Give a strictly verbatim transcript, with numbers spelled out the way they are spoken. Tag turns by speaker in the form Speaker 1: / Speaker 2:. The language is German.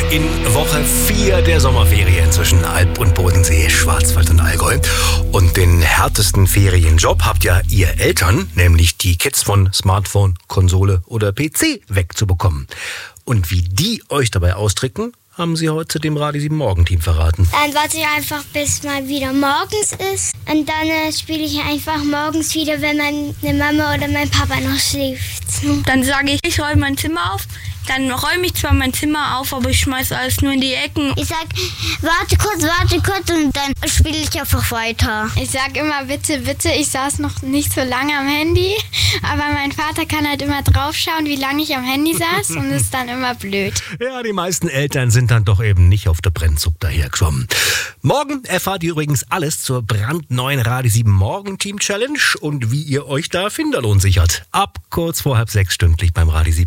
Speaker 1: In Woche vier der Sommerferien zwischen Alp und Bodensee, Schwarzwald und Allgäu. Und den härtesten Ferienjob habt ja ihr Eltern, nämlich die Kids von Smartphone, Konsole oder P C wegzubekommen. Und wie die euch dabei austricken, haben sie heute dem Radio sieben Morgenteam verraten.
Speaker 2: Dann warte ich einfach, bis mal wieder morgens ist. Und dann äh, spiele ich einfach morgens wieder, wenn meine Mama oder mein Papa noch schläft.
Speaker 3: Dann sage ich, ich räume mein Zimmer auf. Dann räume ich zwar mein Zimmer auf, aber ich schmeiße alles nur in die Ecken.
Speaker 2: Ich sag, warte kurz, warte kurz und dann spiele ich einfach weiter.
Speaker 4: Ich sag immer bitte, bitte. Ich saß noch nicht so lange am Handy, aber mein Vater kann halt immer draufschauen, wie lange ich am Handy saß und ist dann immer blöd.
Speaker 1: Ja, die meisten Eltern sind dann doch eben nicht auf der Brenzzug dahergeschwommen. Morgen erfahrt ihr übrigens alles zur brandneuen Radio sieben Morgenteam Challenge und wie ihr euch da Finderlohn sichert. Ab kurz vor halb sechs stündlich beim Radio sieben.